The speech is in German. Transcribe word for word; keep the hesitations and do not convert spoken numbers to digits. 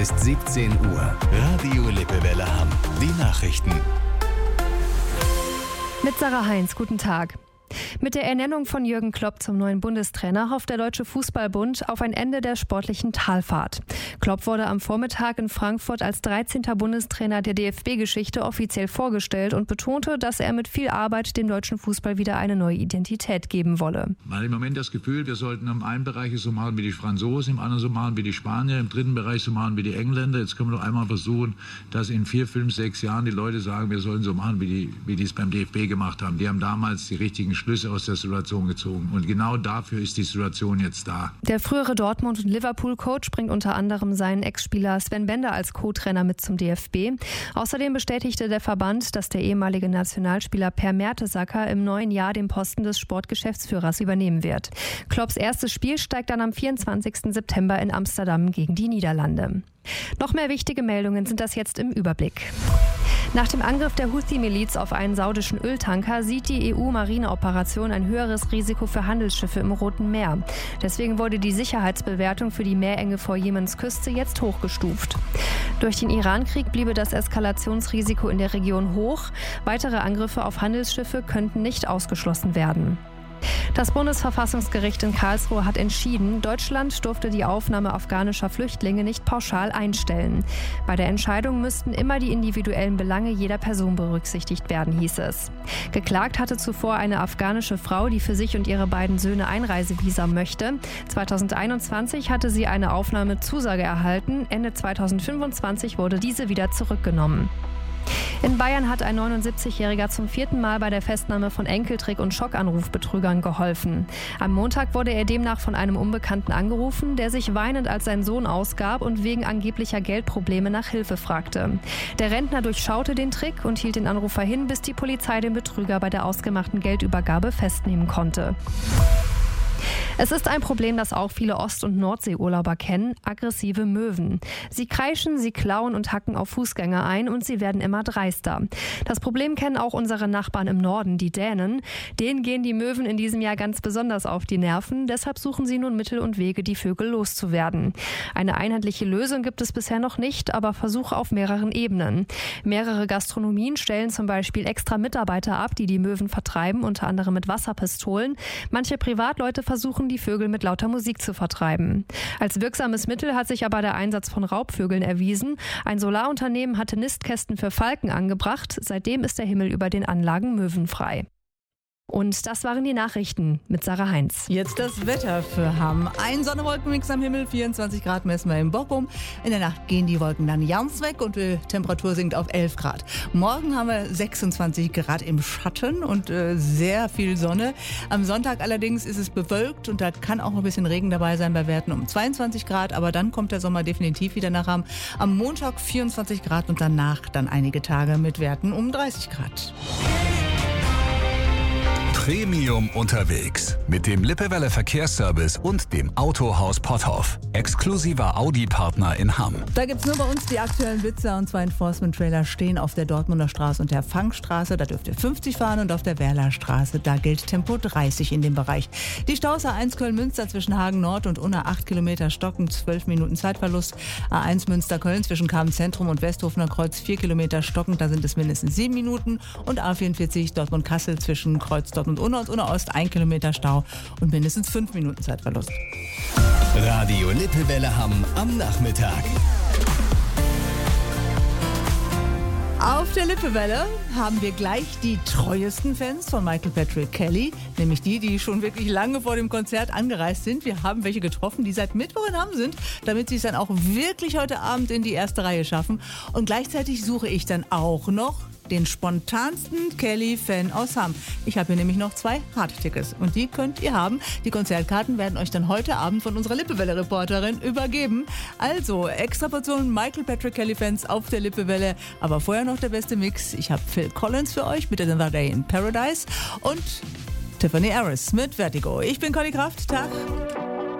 Ist siebzehn Uhr. Radio Lippewelle Hamm. Die Nachrichten. Mit Sarah Heinz, guten Tag. Mit der Ernennung von Jürgen Klopp zum neuen Bundestrainer hofft der Deutsche Fußballbund auf ein Ende der sportlichen Talfahrt. Klopp wurde am Vormittag in Frankfurt als dreizehnter Bundestrainer der D F B-Geschichte offiziell vorgestellt und betonte, dass er mit viel Arbeit dem deutschen Fußball wieder eine neue Identität geben wolle. Man hat im Moment das Gefühl, wir sollten im einen Bereich so machen wie die Franzosen, im anderen so machen wie die Spanier, im dritten Bereich so machen wie die Engländer. Jetzt können wir doch einmal versuchen, dass in vier, fünf, sechs Jahren die Leute sagen, wir sollen so machen, wie die, wie die es beim D F B gemacht haben. Die haben damals die richtigen Schlüsse aus der Situation gezogen. Und genau dafür ist die Situation jetzt da. Der frühere Dortmund- und Liverpool-Coach bringt unter anderem seinen Ex-Spieler Sven Bender als Co-Trainer mit zum D F B. Außerdem bestätigte der Verband, dass der ehemalige Nationalspieler Per Mertesacker im neuen Jahr den Posten des Sportgeschäftsführers übernehmen wird. Klopps erstes Spiel steigt dann am vierundzwanzigsten September in Amsterdam gegen die Niederlande. Noch mehr wichtige Meldungen sind das jetzt im Überblick. Nach dem Angriff der Houthi-Miliz auf einen saudischen Öltanker sieht die E U-Marineoperation ein höheres Risiko für Handelsschiffe im Roten Meer. Deswegen wurde die Sicherheitsbewertung für die Meerenge vor Jemens Küste jetzt hochgestuft. Durch den Iran-Krieg bliebe das Eskalationsrisiko in der Region hoch. Weitere Angriffe auf Handelsschiffe könnten nicht ausgeschlossen werden. Das Bundesverfassungsgericht in Karlsruhe hat entschieden, Deutschland durfte die Aufnahme afghanischer Flüchtlinge nicht pauschal einstellen. Bei der Entscheidung müssten immer die individuellen Belange jeder Person berücksichtigt werden, hieß es. Geklagt hatte zuvor eine afghanische Frau, die für sich und ihre beiden Söhne Einreisevisa möchte. zweitausendeinundzwanzig hatte sie eine Aufnahmezusage erhalten. Ende zweitausendfünfundzwanzig wurde diese wieder zurückgenommen. In Bayern hat ein neunundsiebzigjähriger zum vierten Mal bei der Festnahme von Enkeltrick- und Schockanrufbetrügern geholfen. Am Montag wurde er demnach von einem Unbekannten angerufen, der sich weinend als sein Sohn ausgab und wegen angeblicher Geldprobleme nach Hilfe fragte. Der Rentner durchschaute den Trick und hielt den Anrufer hin, bis die Polizei den Betrüger bei der ausgemachten Geldübergabe festnehmen konnte. Es ist ein Problem, das auch viele Ost- und Nordseeurlauber kennen: aggressive Möwen. Sie kreischen, sie klauen und hacken auf Fußgänger ein und sie werden immer dreister. Das Problem kennen auch unsere Nachbarn im Norden, die Dänen. Denen gehen die Möwen in diesem Jahr ganz besonders auf die Nerven. Deshalb suchen sie nun Mittel und Wege, die Vögel loszuwerden. Eine einheitliche Lösung gibt es bisher noch nicht, aber Versuche auf mehreren Ebenen. Mehrere Gastronomien stellen zum Beispiel extra Mitarbeiter ab, die die Möwen vertreiben, unter anderem mit Wasserpistolen. Manche Privatleute versuchen, die Vögel mit lauter Musik zu vertreiben. Als wirksames Mittel hat sich aber der Einsatz von Raubvögeln erwiesen. Ein Solarunternehmen hatte Nistkästen für Falken angebracht. Seitdem ist der Himmel über den Anlagen möwenfrei. Und das waren die Nachrichten mit Sarah Heinz. Jetzt das Wetter für Hamm. Ein Sonne-Wolken-Mix am Himmel, vierundzwanzig Grad messen wir in Bochum. In der Nacht gehen die Wolken dann ganz weg und die Temperatur sinkt auf elf Grad. Morgen haben wir sechsundzwanzig Grad im Schatten und äh, sehr viel Sonne. Am Sonntag allerdings ist es bewölkt und da kann auch ein bisschen Regen dabei sein bei Werten um zweiundzwanzig Grad. Aber dann kommt der Sommer definitiv wieder nach Hamm. Am Montag vierundzwanzig Grad und danach dann einige Tage mit Werten um dreißig Grad. Premium unterwegs mit dem Lippewelle Verkehrsservice und dem Autohaus Potthoff. Exklusiver Audi-Partner in Hamm. Da gibt's nur bei uns die aktuellen Blitzer und zwar Enforcement-Trailer stehen auf der Dortmunder Straße und der Fangstraße. Da dürft ihr fünfzig fahren und auf der Werler Straße, da gilt Tempo dreißig in dem Bereich. Die Staus A eins Köln-Münster zwischen Hagen Nord und Unna acht Kilometer Stocken, zwölf Minuten Zeitverlust. A eins Münster-Köln zwischen Kamen-Zentrum und Westhofener Kreuz, vier Kilometer Stocken, da sind es mindestens sieben Minuten. Und A vierundvierzig Dortmund-Kassel zwischen Kreuz Dortmund und Unna und Unna Ost, ein Kilometer Stau und mindestens fünf Minuten Zeitverlust. Radio Lippewelle Hamm am Nachmittag. Auf der Lippewelle haben wir gleich die treuesten Fans von Michael Patrick Kelly, nämlich die, die schon wirklich lange vor dem Konzert angereist sind. Wir haben welche getroffen, die seit Mittwoch in Hamm sind, damit sie es dann auch wirklich heute Abend in die erste Reihe schaffen. Und gleichzeitig suche ich dann auch noch den spontansten Kelly-Fan aus Hamm. Ich habe hier nämlich noch zwei Hardtickets und die könnt ihr haben. Die Konzertkarten werden euch dann heute Abend von unserer Lippewelle-Reporterin übergeben. Also, extra Portion Michael Patrick Kelly-Fans auf der Lippewelle. Aber vorher noch der beste Mix. Ich habe Phil Collins für euch mit Another Day in Paradise und Tiffany Harris mit Vertigo. Ich bin Conny Kraft. Tag.